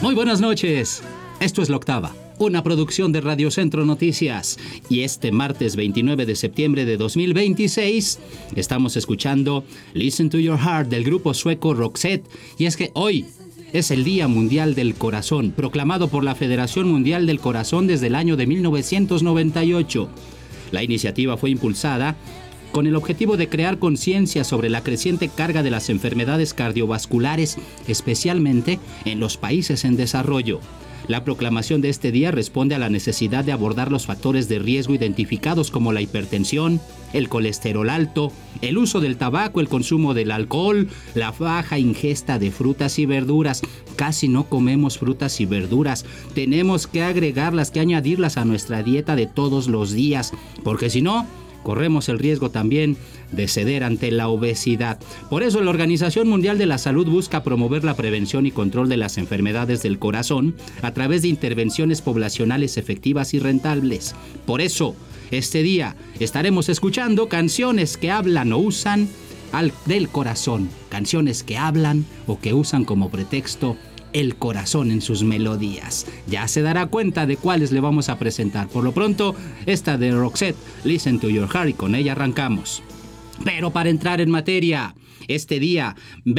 Muy buenas noches. Esto es La Octava, una producción de Radio Centro Noticias. Y este martes 29 de septiembre de 2026 estamos escuchando Listen to Your Heart del grupo sueco Roxette. Y es que hoy es el Día Mundial del Corazón, proclamado por la Federación Mundial del Corazón desde el año de 1998. La iniciativa fue impulsada con el objetivo de crear conciencia sobre la creciente carga de las enfermedades cardiovasculares, especialmente en los países en desarrollo. La proclamación de este día responde a la necesidad de abordar los factores de riesgo identificados como la hipertensión, el colesterol alto, el uso del tabaco, el consumo del alcohol, la baja ingesta de frutas y verduras. Casi no comemos frutas y verduras. Tenemos que agregarlas, que añadirlas a nuestra dieta de todos los días, porque si no, corremos el riesgo también de ceder ante la obesidad. Por eso la Organización Mundial de la Salud busca promover la prevención y control de las enfermedades del corazón a través de intervenciones poblacionales efectivas y rentables. Por eso, este día estaremos escuchando canciones que hablan o usan del corazón, canciones que hablan o que usan como pretexto el corazón en sus melodías. Ya se dará cuenta de cuáles le vamos a presentar. Por lo pronto, esta de Roxette, Listen to Your Heart, y con ella arrancamos. Pero para entrar en materia, este día,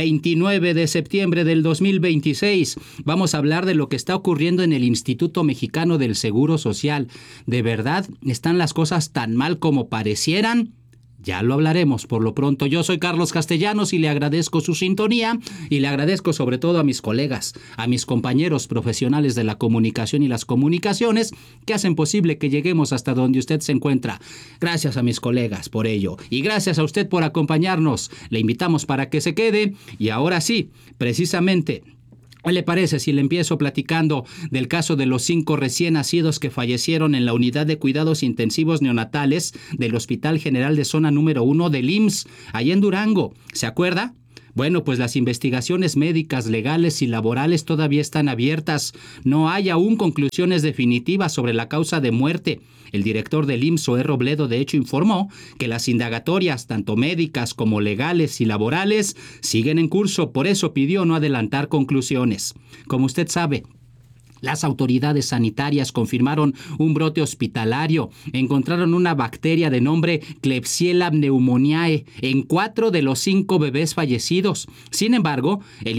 29 de septiembre del 2026, vamos a hablar de lo que está ocurriendo en el Instituto Mexicano del Seguro Social. ¿De verdad están las cosas tan mal como parecieran? Ya lo hablaremos. Por lo pronto, yo soy Carlos Castellanos y le agradezco su sintonía y le agradezco sobre todo a mis colegas, a mis compañeros profesionales de la comunicación y las comunicaciones que hacen posible que lleguemos hasta donde usted se encuentra. Gracias a mis colegas por ello y gracias a usted por acompañarnos. Le invitamos para que se quede y ahora sí, precisamente, ¿qué le parece si le empiezo platicando del caso de los 5 recién nacidos que fallecieron en la unidad de cuidados intensivos neonatales del Hospital General de Zona número 1 del IMSS, allá en Durango? ¿Se acuerda? Bueno, pues las investigaciones médicas, legales y laborales todavía están abiertas. No hay aún conclusiones definitivas sobre la causa de muerte. El director del IMSS, Zoé Robledo, de hecho informó que las indagatorias, tanto médicas como legales y laborales, siguen en curso. Por eso pidió no adelantar conclusiones. Como usted sabe, las autoridades sanitarias confirmaron un brote hospitalario. Encontraron una bacteria de nombre Klebsiella pneumoniae en 4 de los 5 bebés fallecidos. Sin embargo, el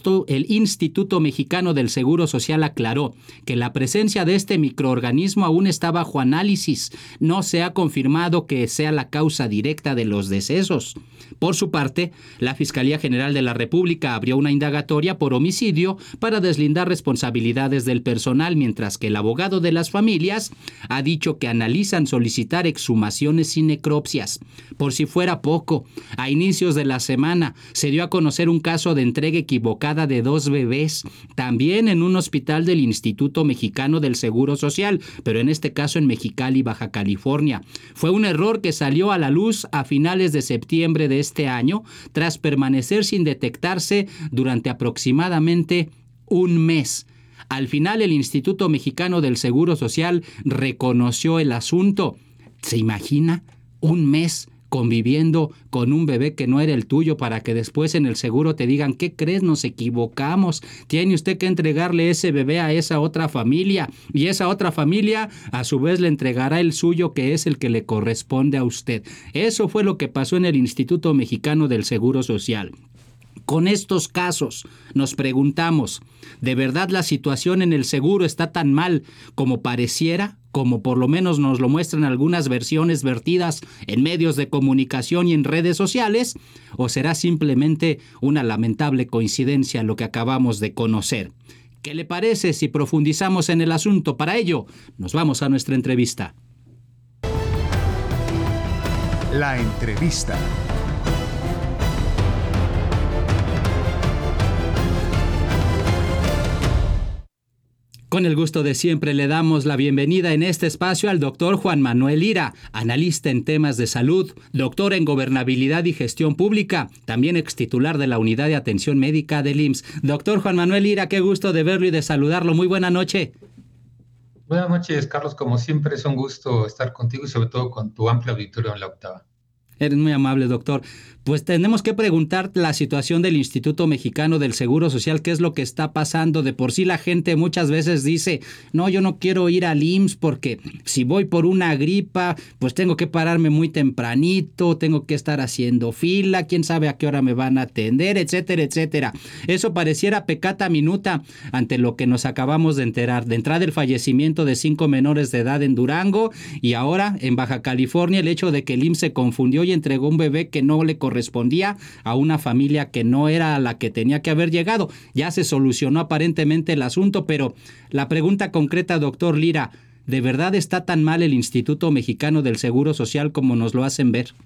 Instituto Mexicano del Seguro Social aclaró que la presencia de este microorganismo aún está bajo análisis. No se ha confirmado que sea la causa directa de los decesos. Por su parte, la Fiscalía General de la República abrió una indagatoria por homicidio para deslindar responsabilidades del personal, mientras que el abogado de las familias ha dicho que analizan solicitar exhumaciones y necropsias. Por si fuera poco, a inicios de la semana se dio a conocer un caso de entrega equivocada de 2 bebés, también en un hospital del Instituto Mexicano del Seguro Social, pero en este caso en Mexicali, Baja California. Fue un error que salió a la luz a finales de septiembre de este año, tras permanecer sin detectarse durante aproximadamente un mes. Al final, el Instituto Mexicano del Seguro Social reconoció el asunto. ¿Se imagina? Un mes conviviendo con un bebé que no era el tuyo para que después en el seguro te digan: ¿qué crees? Nos equivocamos. Tiene usted que entregarle ese bebé a esa otra familia y esa otra familia a su vez le entregará el suyo, que es el que le corresponde a usted. Eso fue lo que pasó en el Instituto Mexicano del Seguro Social. Con estos casos nos preguntamos, ¿de verdad la situación en el seguro está tan mal como pareciera? Como por lo menos nos lo muestran algunas versiones vertidas en medios de comunicación y en redes sociales, ¿o será simplemente una lamentable coincidencia lo que acabamos de conocer? ¿Qué le parece si profundizamos en el asunto? Para ello, nos vamos a nuestra entrevista. La entrevista. Con el gusto de siempre le damos la bienvenida en este espacio al doctor Juan Manuel Lira, analista en temas de salud, doctor en gobernabilidad y gestión pública, también extitular de la Unidad de Atención Médica del IMSS. Doctor Juan Manuel Lira, qué gusto de verlo y de saludarlo. Muy buena noche. Buenas noches, Carlos. Como siempre es un gusto estar contigo y sobre todo con tu amplio auditorio en La Octava. Eres muy amable, doctor. Pues tenemos que preguntar la situación del Instituto Mexicano del Seguro Social, qué es lo que está pasando. De por sí la gente muchas veces dice, no, yo no quiero ir al IMSS porque si voy por una gripa, pues tengo que pararme muy tempranito, tengo que estar haciendo fila, quién sabe a qué hora me van a atender, etcétera, etcétera. Eso pareciera peccata minuta ante lo que nos acabamos de enterar. De entrada el fallecimiento de 5 menores de edad en Durango y ahora en Baja California el hecho de que el IMSS se confundió y entregó un bebé que no le correspondía a una familia que no era a la que tenía que haber llegado. Ya se solucionó aparentemente el asunto, pero la pregunta concreta, doctor Lira, ¿de verdad está tan mal el Instituto Mexicano del Seguro Social como nos lo hacen ver?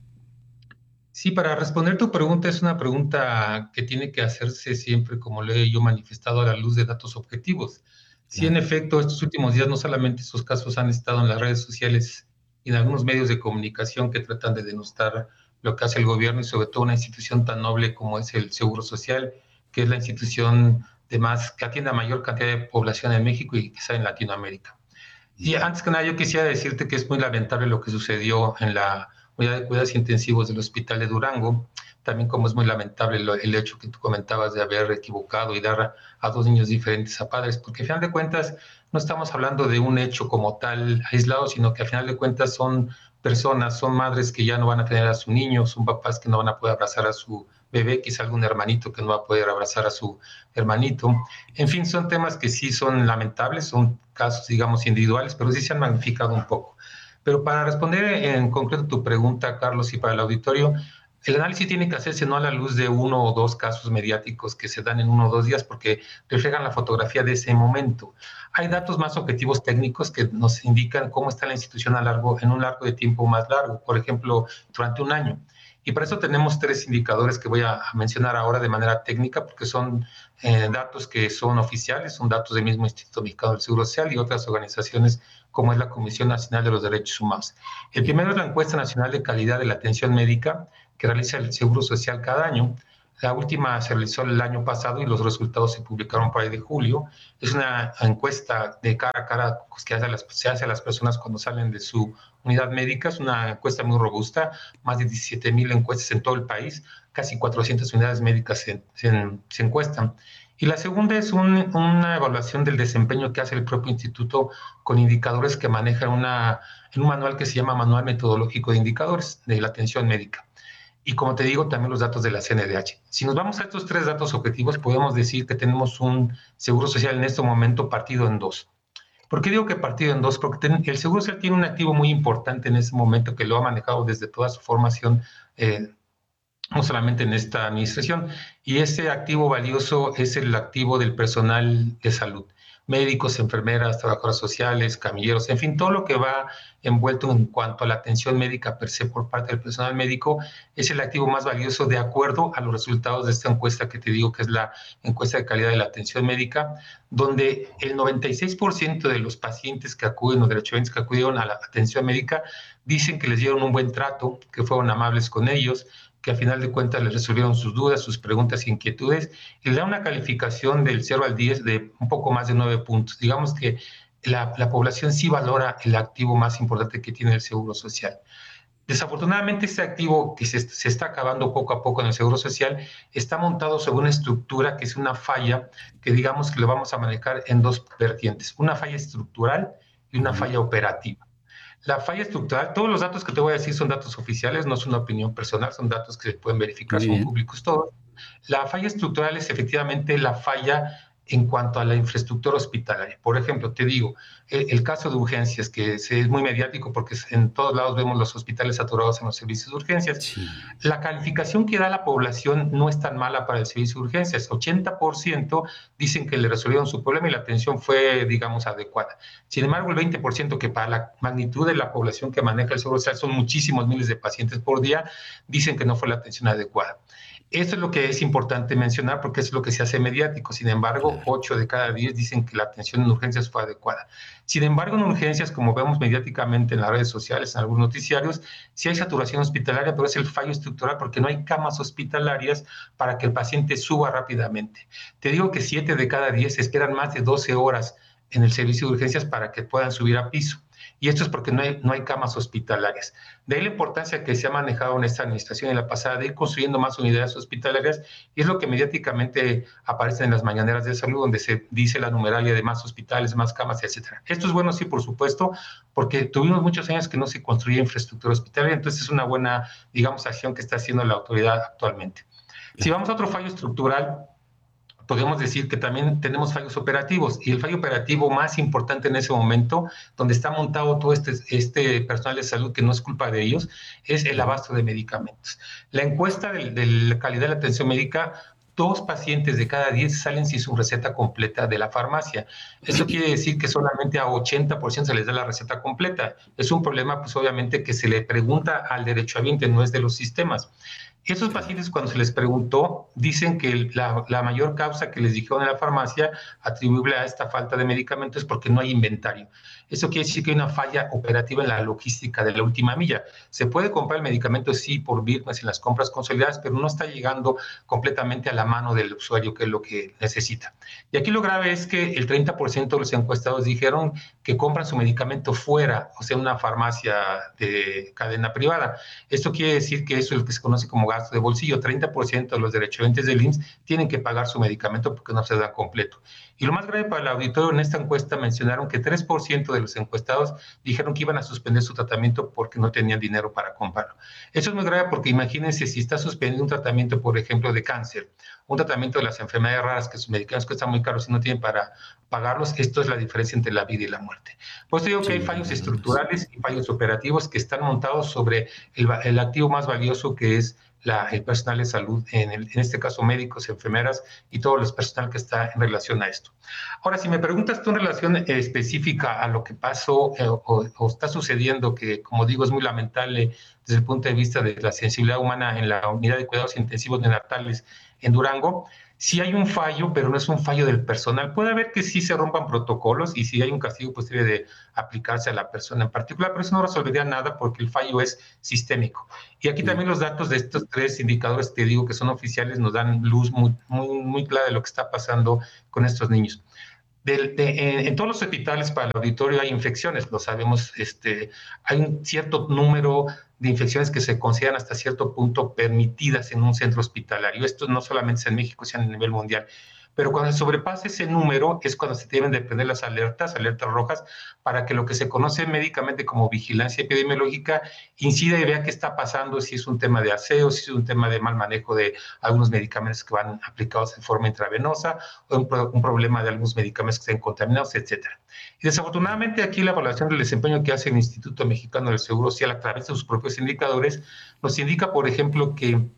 Sí, para responder tu pregunta es una pregunta que tiene que hacerse siempre, como lo he yo manifestado, a la luz de datos objetivos. Sí, en Claro. efecto, estos últimos días no solamente esos casos han estado en las redes sociales y en algunos medios de comunicación que tratan de denostar lo que hace el gobierno y sobre todo una institución tan noble como es el Seguro Social, que es la institución de más, que atiende a mayor cantidad de población en México y quizá en Latinoamérica. Y antes que nada, yo quisiera decirte que es muy lamentable lo que sucedió en la unidad de cuidados intensivos del Hospital de Durango, también como es muy lamentable el hecho que tú comentabas de haber equivocado y dar a dos niños diferentes a padres, porque al final de cuentas no estamos hablando de un hecho como tal aislado, sino que al final de cuentas son personas, son madres que ya no van a tener a su niño, son papás que no van a poder abrazar a su bebé, quizá algún hermanito que no va a poder abrazar a su hermanito. En fin, son temas que sí son lamentables, son casos, digamos, individuales, pero sí se han magnificado un poco. Pero para responder en concreto tu pregunta, Carlos, y para el auditorio, el análisis tiene que hacerse no a la luz de uno o dos casos mediáticos que se dan en 1 o 2 días porque reflejan la fotografía de ese momento. Hay datos más objetivos técnicos que nos indican cómo está la institución en un largo de tiempo más largo, por ejemplo, durante un año. Y para eso tenemos 3 indicadores que voy a mencionar ahora de manera técnica, porque son datos que son oficiales, son datos del mismo Instituto Mexicano del Seguro Social y otras organizaciones como es la Comisión Nacional de los Derechos Humanos. El Bien. primero es la encuesta nacional de calidad de la atención médica que realiza el Seguro Social cada año. La última se realizó el año pasado y los resultados se publicaron por ahí de julio. Es una encuesta de cara a cara pues, que se hace a las personas cuando salen de su unidad médica. Es una encuesta muy robusta, más de 17,000 encuestas en todo el país, casi 400 unidades médicas se encuestan. Y la segunda es una evaluación del desempeño que hace el propio instituto con indicadores que maneja en un manual que se llama Manual Metodológico de Indicadores de la Atención Médica. Y como te digo, también los datos de la CNDH. Si nos vamos a estos 3 datos objetivos, podemos decir que tenemos un seguro social en este momento partido en dos. ¿Por qué digo que partido en dos? Porque el Seguro Social tiene un activo muy importante en ese momento que lo ha manejado desde toda su formación, no solamente en esta administración, y ese activo valioso es el activo del personal de salud, médicos, enfermeras, trabajadoras sociales, camilleros, en fin, todo lo que va envuelto en cuanto a la atención médica per se por parte del personal médico es el activo más valioso de acuerdo a los resultados de esta encuesta que te digo que es la encuesta de calidad de la atención médica, donde el 96% de los pacientes que acuden o derechohabientes que acudieron a la atención médica dicen que les dieron un buen trato, que fueron amables con ellos, que a final de cuentas les resolvieron sus dudas, sus preguntas e inquietudes, y le da una calificación del 0 al 10 de un poco más de 9 puntos. Digamos que la población sí valora el activo más importante que tiene el Seguro Social. Desafortunadamente, este activo que se está acabando poco a poco en el Seguro Social está montado sobre una estructura que es una falla que digamos que lo vamos a manejar en dos vertientes, una falla estructural y una Ujú. falla operativa. La falla estructural, todos los datos que te voy a decir son datos oficiales, no es una opinión personal, son datos que se pueden verificar, Muy son bien. públicos todos. La falla estructural es efectivamente la falla en cuanto a la infraestructura hospitalaria. Por ejemplo, te digo, el caso de urgencias, que es muy mediático porque en todos lados vemos los hospitales saturados en los servicios de urgencias. Sí. La calificación que da la población no es tan mala para el servicio de urgencias. 80% dicen que le resolvieron su problema y la atención fue, digamos, adecuada. Sin embargo, el 20% que para la magnitud de la población que maneja el Seguro Social son muchísimos miles de pacientes por día, dicen que no fue la atención adecuada. Esto es lo que es importante mencionar porque es lo que se hace mediático. Sin embargo, Claro. 8 de cada 10 dicen que la atención en urgencias fue adecuada. Sin embargo, en urgencias, como vemos mediáticamente en las redes sociales, en algunos noticiarios, sí hay saturación hospitalaria, pero es el fallo estructural porque no hay camas hospitalarias para que el paciente suba rápidamente. Te digo que 7 de cada 10 esperan más de 12 horas en el servicio de urgencias para que puedan subir a piso. Y esto es porque no hay camas hospitalarias. De ahí la importancia que se ha manejado en esta administración en la pasada de ir construyendo más unidades hospitalarias, y es lo que mediáticamente aparece en las mañaneras de salud, donde se dice la numeralia de más hospitales, más camas, etcétera. Esto es bueno, sí, por supuesto, porque tuvimos muchos años que no se construía infraestructura hospitalaria, entonces es una buena, digamos, acción que está haciendo la autoridad actualmente. Si vamos a otro fallo estructural, podemos decir que también tenemos fallos operativos, y el fallo operativo más importante en ese momento, donde está montado todo este personal de salud, que no es culpa de ellos, es el abasto de medicamentos. La encuesta de la calidad de la atención médica, 2 pacientes de cada 10 salen sin su receta completa de la farmacia. Eso quiere decir que solamente a 80% se les da la receta completa. Es un problema, pues obviamente, que se le pregunta al derechohabiente, no es de los sistemas. Esos pacientes, cuando se les preguntó, dicen que la mayor causa que les dijeron en la farmacia atribuible a esta falta de medicamentos es porque no hay inventario. Eso quiere decir que hay una falla operativa en la logística de la última milla. Se puede comprar el medicamento, sí, por viernes en las compras consolidadas, pero no está llegando completamente a la mano del usuario, que es lo que necesita. Y aquí lo grave es que el 30% de los encuestados dijeron que compran su medicamento fuera, o sea, una farmacia de cadena privada. Esto quiere decir que eso es lo que se conoce como gasto de bolsillo. 30% de los derechohabientes del IMSS tienen que pagar su medicamento porque no se da completo. Y lo más grave para el auditorio, en esta encuesta mencionaron que 3% de los encuestados dijeron que iban a suspender su tratamiento porque no tenían dinero para comprarlo. Eso es muy grave porque imagínense si está suspendiendo un tratamiento, por ejemplo, de cáncer, un tratamiento de las enfermedades raras, que sus medicamentos cuestan muy caros y no tienen para pagarlos. Esto es la diferencia entre la vida y la muerte. Pues digo que hay fallos estructurales y fallos operativos que están montados sobre el activo más valioso, que es el personal de salud, en este caso médicos, enfermeras y todo el personal que está en relación a esto. Ahora, si me preguntas tú en relación específica a lo que pasó o está sucediendo, que como digo es muy lamentable desde el punto de vista de la sensibilidad humana en la unidad de cuidados intensivos neonatales en Durango, sí hay un fallo, pero no es un fallo del personal. Puede haber que sí se rompan protocolos y sí hay un castigo, pues debe de aplicarse a la persona en particular, pero eso no resolvería nada porque el fallo es sistémico. Y aquí también los datos de estos 3 indicadores, te digo, que son oficiales, nos dan luz muy clara de lo que está pasando con estos niños. En todos los hospitales para el auditorio hay infecciones, lo sabemos, hay un cierto número de infecciones que se consideran hasta cierto punto permitidas en un centro hospitalario. Esto no solamente es en México, sino a nivel mundial. Pero cuando se sobrepasa ese número es cuando se deben de prender las alertas rojas, para que lo que se conoce médicamente como vigilancia epidemiológica incida y vea qué está pasando, si es un tema de aseo, si es un tema de mal manejo de algunos medicamentos que van aplicados de forma intravenosa, o un problema de algunos medicamentos que estén contaminados, etcétera. Y desafortunadamente aquí la evaluación del desempeño que hace el Instituto Mexicano del Seguro Social a través de sus propios indicadores nos indica, por ejemplo, que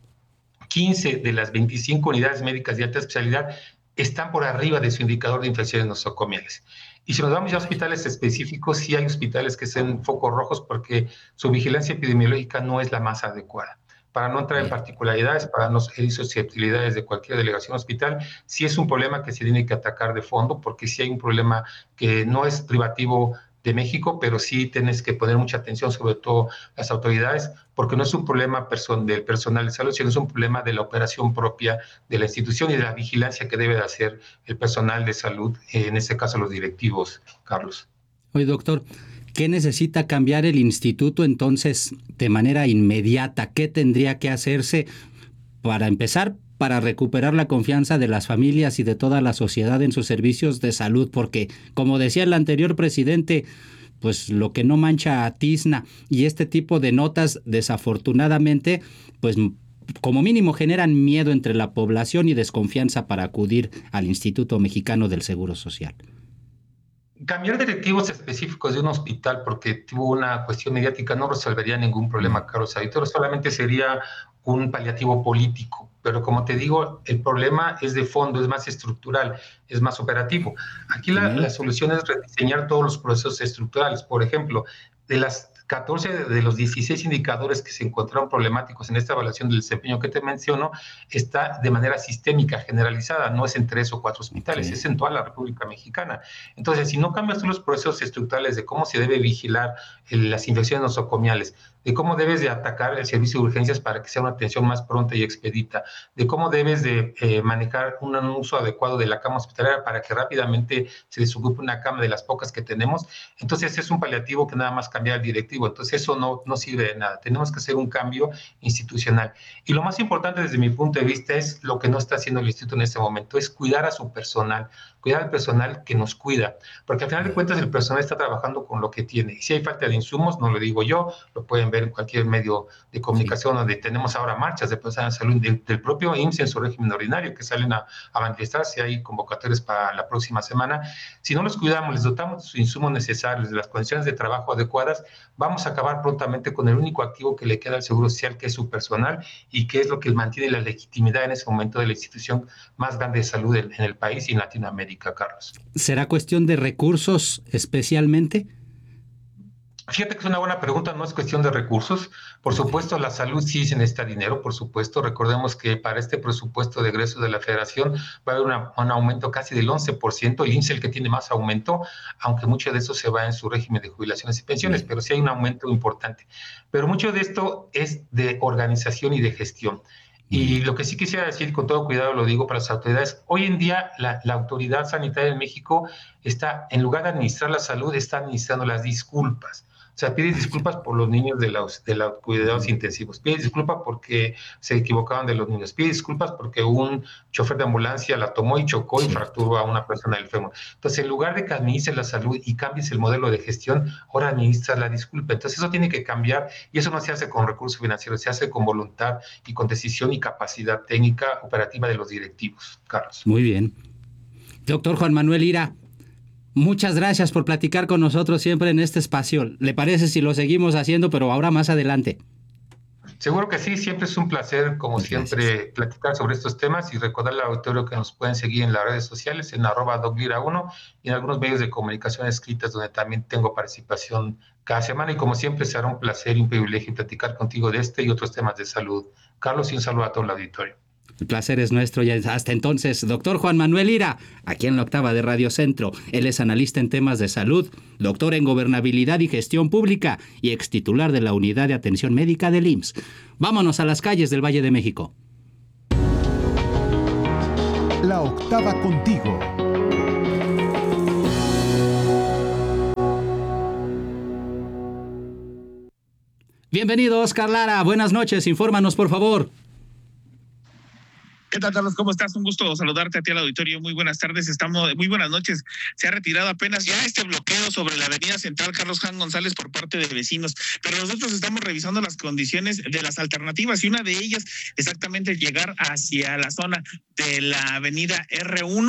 15 de las 25 unidades médicas de alta especialidad están por arriba de su indicador de infecciones nosocomiales. Y si nos vamos ya a hospitales específicos, sí hay hospitales que sean focos rojos porque su vigilancia epidemiológica no es la más adecuada. Para no entrar en particularidades, para no herir susceptibilidades de cualquier delegación hospital, sí es un problema que se tiene que atacar de fondo, porque sí hay un problema que no es privativo de México, pero sí tienes que poner mucha atención, sobre todo las autoridades, porque no es un problema del personal de salud, sino es un problema de la operación propia de la institución y de la vigilancia que debe de hacer el personal de salud, en este caso los directivos, Carlos. Oye, doctor, ¿qué necesita cambiar el instituto entonces de manera inmediata? ¿Qué tendría que hacerse para empezar, para recuperar la confianza de las familias y de toda la sociedad en sus servicios de salud? Porque, como decía el anterior presidente, pues lo que no mancha atizna, y este tipo de notas, desafortunadamente, pues como mínimo generan miedo entre la población y desconfianza para acudir al Instituto Mexicano del Seguro Social. Cambiar directivos específicos de un hospital porque tuvo una cuestión mediática no resolvería ningún problema, Carlos Auditor, solamente sería un paliativo político. Pero como te digo, el problema es de fondo, es más estructural, es más operativo. Aquí la solución es rediseñar todos los procesos estructurales. Por ejemplo, de las 14 de los 16 indicadores que se encontraron problemáticos en esta evaluación del desempeño que te menciono, está de manera sistémica, generalizada, no es en 3 o 4 hospitales, es en toda la República Mexicana. Entonces, si no cambias tú los procesos estructurales de cómo se debe vigilar las infecciones nosocomiales, de cómo debes de atacar el servicio de urgencias para que sea una atención más pronta y expedita, de cómo debes de manejar un uso adecuado de la cama hospitalaria para que rápidamente se desocupe una cama de las pocas que tenemos. Entonces es un paliativo que nada más cambiar el directivo, entonces eso no sirve de nada. Tenemos que hacer un cambio institucional. Y lo más importante desde mi punto de vista es lo que no está haciendo el instituto en este momento, es cuidar a su personal, cuidar al personal que nos cuida, porque al final de cuentas el personal está trabajando con lo que tiene. Y si hay falta de insumos, no lo digo yo, lo pueden ver en cualquier medio de comunicación donde tenemos ahora marchas de personal de salud del propio IMSS en su régimen ordinario que salen a manifestarse, hay convocatorias para la próxima semana. Si no los cuidamos, les dotamos de sus insumos necesarios, de las condiciones de trabajo adecuadas, vamos a acabar prontamente con el único activo que le queda al Seguro Social, que es su personal, y que es lo que mantiene la legitimidad en ese momento de la institución más grande de salud en el país y en Latinoamérica, Carlos. ¿Será cuestión de recursos especialmente? Fíjate que es una buena pregunta, no es cuestión de recursos. Por supuesto, la salud sí se necesita dinero, por supuesto. Recordemos que para este presupuesto de egresos de la Federación va a haber un aumento casi del 11%, el IMSS el que tiene más aumento, aunque mucho de eso se va en su régimen de jubilaciones y pensiones, pero sí hay un aumento importante. Pero mucho de esto es de organización y de gestión. Y lo que sí quisiera decir, con todo cuidado lo digo para las autoridades, hoy en día la autoridad sanitaria en México está, en lugar de administrar la salud, está administrando las disculpas. O sea, pide disculpas por los niños de los cuidados intensivos, pide disculpas porque se equivocaron de los niños, pide disculpas porque un chofer de ambulancia la tomó y chocó y fracturó a una persona del fémur. Entonces, en lugar de que administres la salud y cambies el modelo de gestión, ahora administras la disculpa. Entonces, eso tiene que cambiar y eso no se hace con recursos financieros, se hace con voluntad y con decisión y capacidad técnica operativa de los directivos. Carlos. Muy bien. Doctor Juan Manuel Lira, muchas gracias por platicar con nosotros siempre en este espacio. ¿Le parece si lo seguimos haciendo, pero ahora más adelante? Seguro que sí, siempre es un placer, como siempre, platicar sobre estos temas y recordar al auditorio que nos pueden seguir en las redes sociales, en @doclira1 y en algunos medios de comunicación escritas donde también tengo participación cada semana y como siempre será un placer y un privilegio platicar contigo de este y otros temas de salud. Carlos, y un saludo a todo el auditorio. El placer es nuestro y hasta entonces, doctor Juan Manuel Lira, aquí en la octava de Radio Centro. Él es analista en temas de salud, doctor en gobernabilidad y gestión pública y extitular de la Unidad de Atención Médica del IMSS. Vámonos a las calles del Valle de México. La octava contigo. Bienvenido, Oscar Lara. Buenas noches. Infórmanos, por favor. ¿Qué tal, Carlos? ¿Cómo estás? Un gusto saludarte a ti al auditorio. Muy buenas tardes. Muy buenas noches. Se ha retirado apenas ya este bloqueo sobre la avenida central Carlos Jan González por parte de vecinos, pero nosotros estamos revisando las condiciones de las alternativas y una de ellas exactamente llegar hacia la zona de la avenida R1